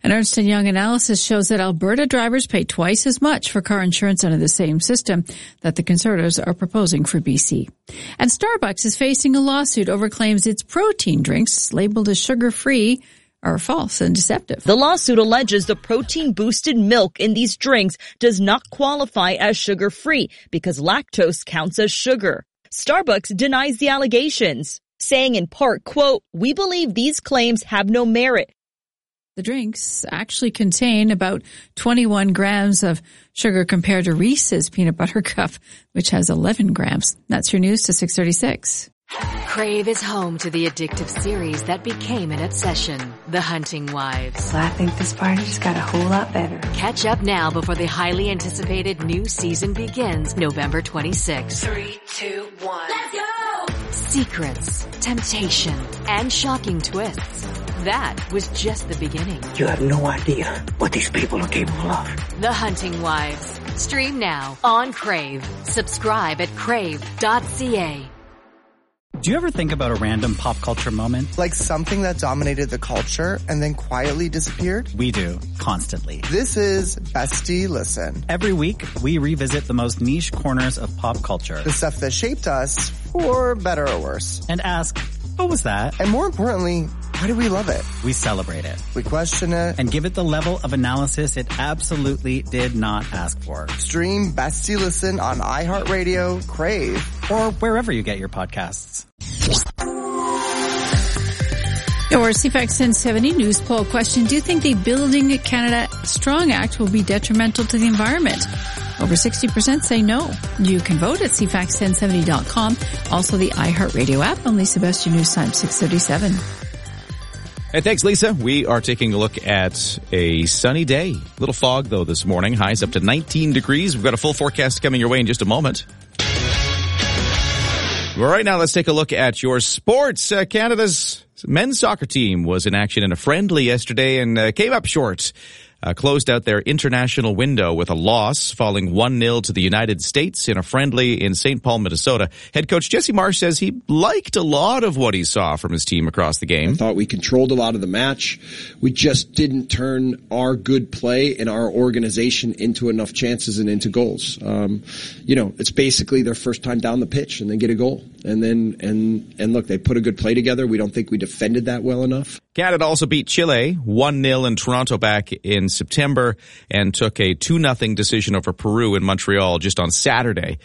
An Ernst & Young analysis shows that Alberta drivers pay twice as much for car insurance under the same system that the Conservatives are proposing for BC. And Starbucks is facing a lawsuit over claims its protein drinks, labeled as sugar-free, are false and deceptive. The lawsuit alleges the protein-boosted milk in these drinks does not qualify as sugar-free because lactose counts as sugar. Starbucks denies the allegations, saying in part, quote, "We believe these claims have no merit." The drinks actually contain about 21 grams of sugar compared to Reese's Peanut Butter Cup, which has 11 grams. That's your news to 6:36. Crave is home to the addictive series that became an obsession, The Hunting Wives. I think this party just got a whole lot better. Catch up now before the highly anticipated new season begins November 26th. 3, 2, 1. Let's go! Secrets, temptation, and shocking twists. That was just the beginning. You have no idea what these people are capable of. The Hunting Wives. Stream now on Crave. Subscribe at crave.ca. Do you ever think about a random pop culture moment? Like something that dominated the culture and then quietly disappeared? We do, constantly. This is Bestie Listen. Every week, we revisit the most niche corners of pop culture. The stuff that shaped us, for better or worse. And ask, what was that? And more importantly, why do we love it? We celebrate it. We question it. And give it the level of analysis it absolutely did not ask for. Stream Bestie Listen on iHeartRadio, Crave, or wherever you get your podcasts. Our CFAX 1070 news poll question, do you think the Building Canada Strong Act will be detrimental to the environment? Over 60% say no. You can vote at cfax1070.com. Also the iHeartRadio app. I'm Lisa Best, your news time 6:37. Hey, thanks, Lisa. We are taking a look at a sunny day. Little fog, though, this morning. Highs up to 19 degrees. We've got a full forecast coming your way in just a moment. Well, right now, let's take a look at your sports. Canada's men's soccer team was in action in a friendly yesterday and came up short. Closed out their international window with a loss, falling 1-0 to the United States in a friendly in St. Paul, Minnesota. Head coach Jesse Marsh says he liked a lot of what he saw from his team across the game. I thought we controlled a lot of the match. We just didn't turn our good play and our organization into enough chances and into goals. It's basically their first time down the pitch and they get a goal. And look, they put a good play together. We don't think we defended that well enough. Canada also beat Chile 1-0 in Toronto back in September and took a 2-0 decision over Peru in Montreal just on Saturday,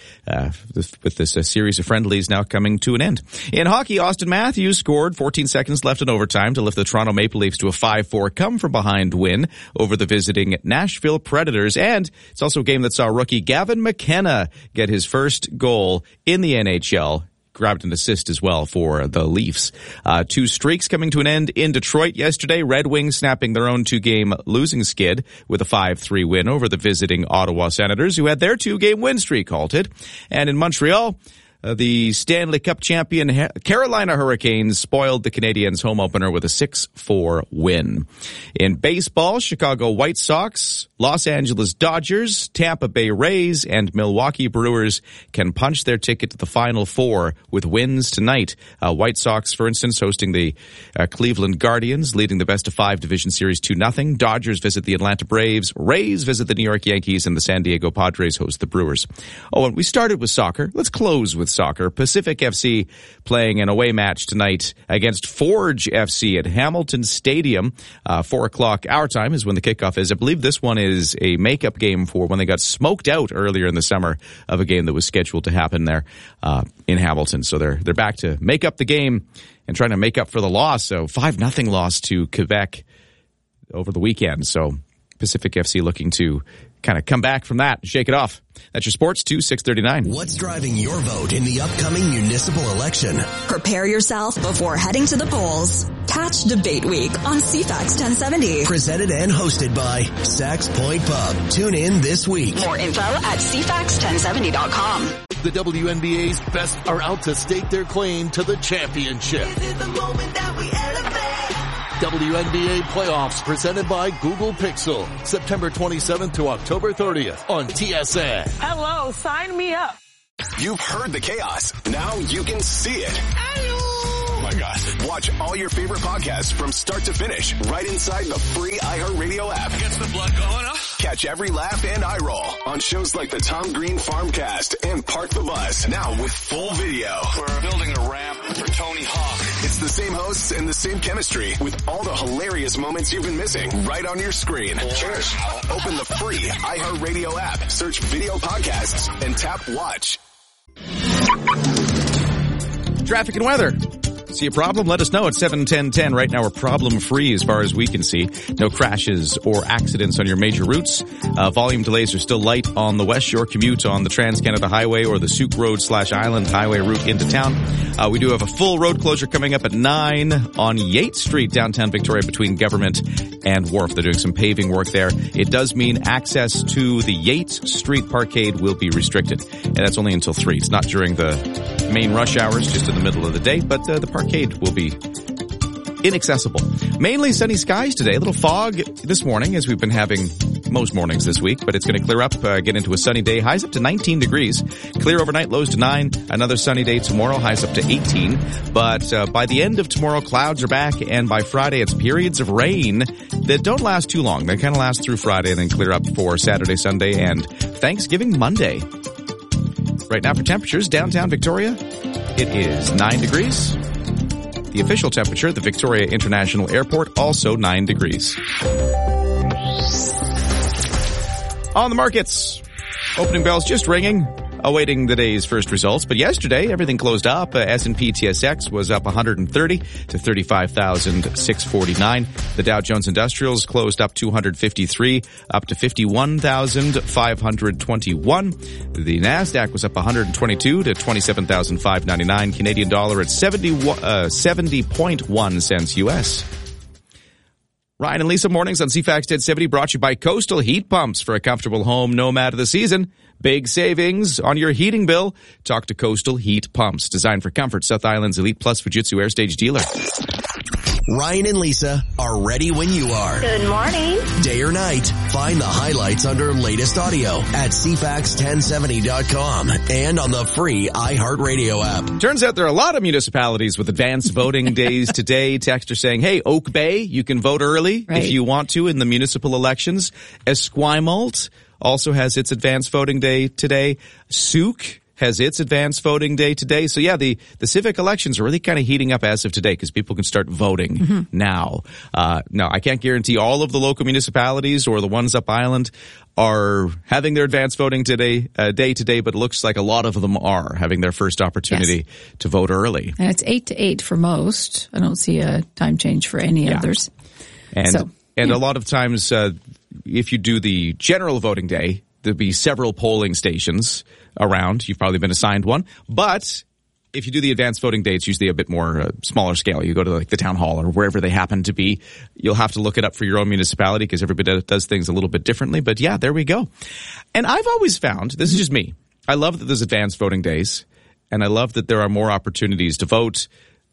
with this series of friendlies now coming to an end. In hockey, Austin Matthews scored 14 seconds left in overtime to lift the Toronto Maple Leafs to a 5-4 come-from-behind win over the visiting Nashville Predators. And it's also a game that saw rookie Gavin McKenna get his first goal in the NHL. Grabbed an assist as well for the Leafs. 2 streaks coming to an end in Detroit yesterday. Red Wings snapping their own 2-game losing skid with a 5-3 win over the visiting Ottawa Senators, who had their 2-game win streak halted. And in Montreal, the Stanley Cup champion Carolina Hurricanes spoiled the Canadiens' home opener with a 6-4 win. In baseball, Chicago White Sox, Los Angeles Dodgers, Tampa Bay Rays, and Milwaukee Brewers can punch their ticket to the Final Four with wins tonight. White Sox, for instance, hosting the Cleveland Guardians, leading the best-of-5 division series 2-0. Dodgers visit the Atlanta Braves. Rays visit the New York Yankees, and the San Diego Padres host the Brewers. Oh, and we started with soccer. Let's close with soccer. Pacific FC playing an away match tonight against Forge FC at Hamilton Stadium. 4 o'clock our time is when the kickoff is. I believe this one is a makeup game for when they got smoked out earlier in the summer of a game that was scheduled to happen there in Hamilton. So they're back to make up the game and trying to make up for the loss. So 5-0 loss to Quebec over the weekend. So Pacific FC looking to kind of come back from that and shake it off. That's your sports to 6:39. What's driving your vote in the upcoming municipal election? Prepare yourself before heading to the polls. Catch Debate Week on CFAX 1070. Presented and hosted by Sax Point Pub. Tune in this week. More info at cfax1070.com. The WNBA's best are out to stake their claim to the championship. This is the moment that we elevate. WNBA playoffs presented by Google Pixel. September 27th to October 30th on TSN. Hello, sign me up. You've heard the chaos. Now you can see it. my God. Watch all your favorite podcasts from start to finish right inside the free iHeartRadio app. Gets the blood going, huh? Catch every laugh and eye roll on shows like the Tom Green Farmcast and Park the Bus. Now with full video. We're building a ramp for Tony Hawk. It's the same hosts and the same chemistry with all the hilarious moments you've been missing right on your screen. Cheers. Open the free iHeartRadio app, search video podcasts, and tap watch. Traffic and weather. See a problem? Let us know at 71010. Right now we're problem free as far as we can see. No crashes or accidents on your major routes. Volume delays are still light on the West Shore commute on the Trans-Canada Highway or the Souk Road/Island Highway route into town. We do have a full road closure coming up at 9 on Yates Street, downtown Victoria, between Government and Wharf. They're doing some paving work there. It does mean access to the Yates Street Parkade will be restricted. And that's only until 3. It's not during the main rush hours, just in the middle of the day, but the parkade will be inaccessible. Mainly sunny skies today. A little fog this morning, as we've been having most mornings this week, but it's going to clear up, get into a sunny day. Highs up to 19 degrees. Clear overnight, lows to 9. Another sunny day tomorrow, highs up to 18. But by the end of tomorrow, clouds are back, and by Friday, it's periods of rain that don't last too long. They kind of last through Friday and then clear up for Saturday, Sunday, and Thanksgiving Monday. Right now for temperatures, downtown Victoria, it is 9 degrees. The official temperature at the Victoria International Airport, also 9 degrees. On the markets, opening bells just ringing, awaiting the day's first results. But yesterday, everything closed up. S&P TSX was up 130 to 35,649. The Dow Jones Industrials closed up 253, up to 51,521. The Nasdaq was up 122 to 27,599. Canadian dollar at 70.1 cents US. Ryan and Lisa mornings on CFAX 1070 brought to you by Coastal Heat Pumps. For a comfortable home no matter the season. Big savings on your heating bill. Talk to Coastal Heat Pumps. Designed for comfort. South Island's Elite Plus Fujitsu Airstage dealer. Ryan and Lisa are ready when you are. Good morning. Day or night, find the highlights under latest audio at CFAX1070.com and on the free iHeartRadio app. Turns out there are a lot of municipalities with advanced voting days today. Texter saying, hey, Oak Bay, you can vote early if you want to in the municipal elections. Esquimalt also has its advanced voting day today. Souk has its advanced voting day today. So yeah, the civic elections are really kind of heating up as of today because people can start voting now. Now, I can't guarantee all of the local municipalities or the ones up island are having their advanced voting day today, but it looks like a lot of them are having their first opportunity to vote early. And it's 8 to 8 for most. I don't see a time change for any others. And a lot of times, if you do the general voting day, there'll be several polling stations around. You've probably been assigned one. But if you do the advanced voting day, it's usually a bit more smaller scale. You go to like the town hall or wherever they happen to be. You'll have to look it up for your own municipality because everybody does things a little bit differently. But yeah, there we go. And I've always found, this is just me, I love that there's advanced voting days. And I love that there are more opportunities to vote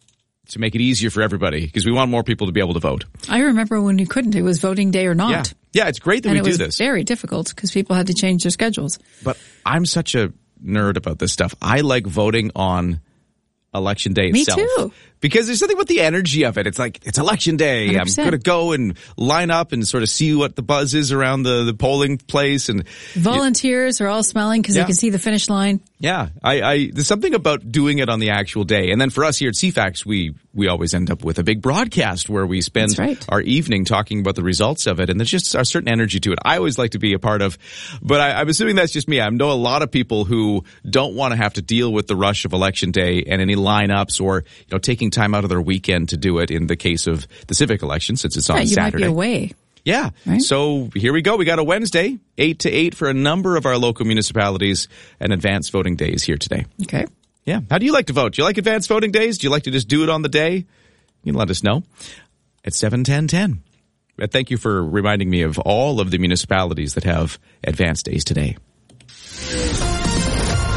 to make it easier for everybody because we want more people to be able to vote. I remember when you couldn't. It was voting day or not. Yeah, it's great that we do this. And it was very difficult because people had to change their schedules. But I'm such a nerd about this stuff. I like voting on election day itself. Me too. Because there's something about the energy of it. It's like, it's election day. 100%. I'm going to go and line up and sort of see what the buzz is around the polling place. And volunteers are all smiling because they can see the finish line. Yeah. There's something about doing it on the actual day. And then for us here at CFAX, we always end up with a big broadcast where we spend our evening talking about the results of it. And there's just a certain energy to it. I always like to be a part of, but I'm assuming that's just me. I know a lot of people who don't want to have to deal with the rush of election day and any lineups or, taking time out of their weekend to do it in the case of the civic election since it's on Saturday. You might be away. Yeah. Right? So here we go. We got a Wednesday, 8 to 8 for a number of our local municipalities, and advanced voting day is here today. Okay. Yeah. How do you like to vote? Do you like advanced voting days? Do you like to just do it on the day? You can let us know at 71010. Thank you for reminding me of all of the municipalities that have advanced days today.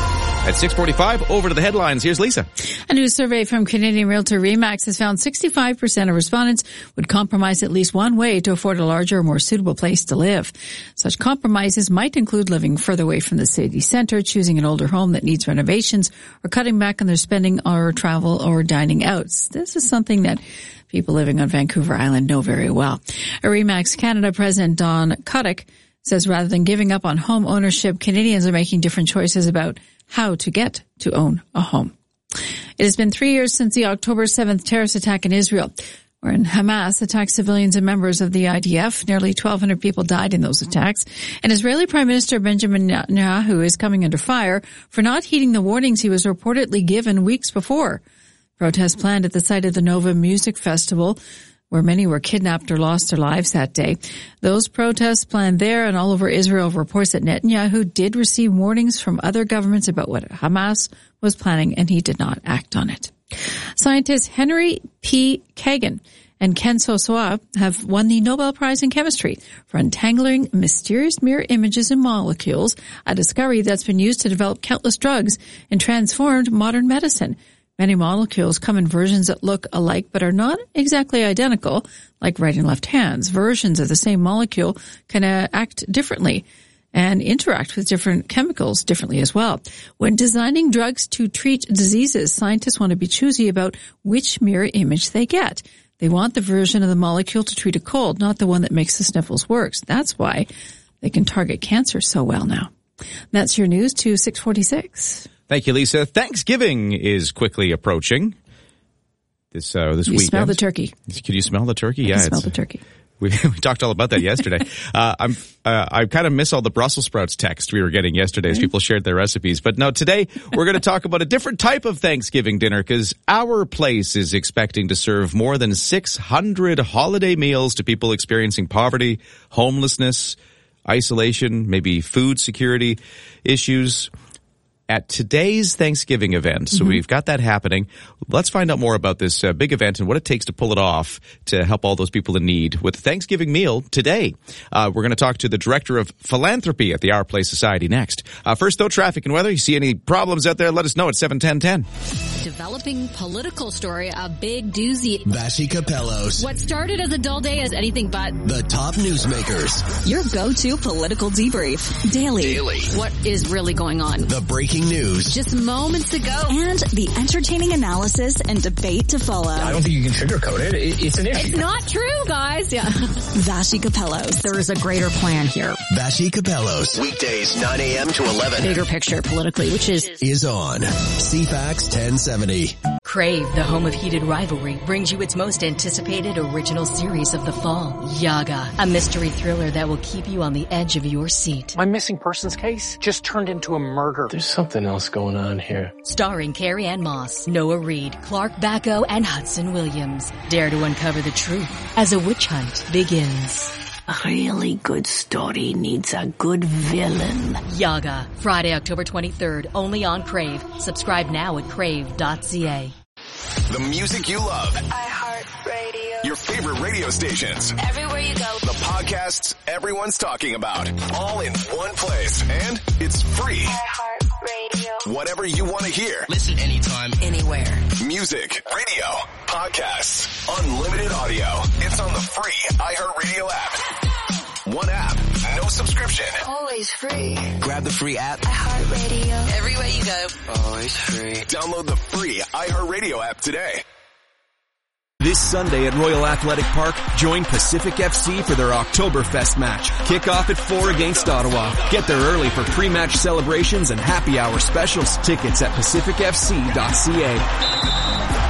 At 6:45, over to the headlines. Here's Lisa. A new survey from Canadian Realtor RE/MAX has found 65% of respondents would compromise at least one way to afford a larger or more suitable place to live. Such compromises might include living further away from the city centre, choosing an older home that needs renovations, or cutting back on their spending or travel or dining out. This is something that people living on Vancouver Island know very well. RE/MAX Canada President Don Kotick says rather than giving up on home ownership, Canadians are making different choices about how to get to own a home. It has been 3 years since the October 7th terrorist attack in Israel, wherein Hamas attacked civilians and members of the IDF. Nearly 1,200 people died in those attacks. And Israeli Prime Minister Benjamin Netanyahu is coming under fire for not heeding the warnings he was reportedly given weeks before. Protests planned at the site of the Nova Music Festival, where many were kidnapped or lost their lives that day. Those protests planned there and all over Israel reports that Netanyahu did receive warnings from other governments about what Hamas was planning, and he did not act on it. Scientists Henry P. Kagan and Ken Sosua have won the Nobel Prize in Chemistry for untangling mysterious mirror images in molecules, a discovery that's been used to develop countless drugs and transformed modern medicine. Many molecules come in versions that look alike but are not exactly identical, like right and left hands. Versions of the same molecule can act differently and interact with different chemicals differently as well. When designing drugs to treat diseases, scientists want to be choosy about which mirror image they get. They want the version of the molecule to treat a cold, not the one that makes the sniffles worse. That's why they can target cancer so well now. That's your news to 646. Thank you, Lisa. Thanksgiving is quickly approaching this weekend. You smell the turkey. Can you smell the turkey? I smell the turkey. We talked all about that yesterday. I kind of miss all the Brussels sprouts text we were getting yesterday as people shared their recipes. But no, today we're going to talk about a different type of Thanksgiving dinner because our place is expecting to serve more than 600 holiday meals to people experiencing poverty, homelessness, isolation, maybe food security issues at today's Thanksgiving event. So we've got that happening. Let's find out more about this big event and what it takes to pull it off to help all those people in need with the Thanksgiving meal today. We're going to talk to the Director of Philanthropy at the Our Place Society next. First, though, traffic and weather. You see any problems out there, let us know at 71010. Developing political story, a big doozy. Vassy Capellos. What started as a dull day is anything but. The top newsmakers. Your go-to political debrief. Daily. What is really going on? The breaking news. Just moments ago. And the entertaining analysis and debate to follow. I don't think you can sugarcoat it. It's an issue. It's not true, guys. Yeah. Vassy Capellos. There is a greater plan here. Vassy Capellos. Weekdays 9 a.m. to 11. Bigger picture politically, which is on CFAX 1070. Crave, the home of heated rivalry, brings you its most anticipated original series of the fall, Yaga, a mystery thriller that will keep you on the edge of your seat. My missing persons case just turned into a murder. There's something else going on here. Starring Carrie Ann Moss, Noah Reid, Clark Bacco, and Hudson Williams. Dare to uncover the truth as a witch hunt begins. A really good story needs a good villain. Yaga, Friday, October 23rd, only on Crave. Subscribe now at crave.ca. The music you love. iHeartRadio. Your favorite radio stations. Everywhere you go. The podcasts everyone's talking about. All in one place. And it's free. iHeartRadio. Whatever you want to hear. Listen anytime, Anywhere. Music, radio, podcasts, unlimited audio. It's on the free iHeartRadio app. One app, no subscription. Always free. grab the free app. iHeartRadio. Everywhere you go. Always free. Download the free iHeartRadio app today. This Sunday at Royal Athletic Park, join Pacific FC for their Oktoberfest match. Kickoff at 4 against Ottawa. Get there early for pre-match celebrations and happy hour specials. Tickets at pacificfc.ca.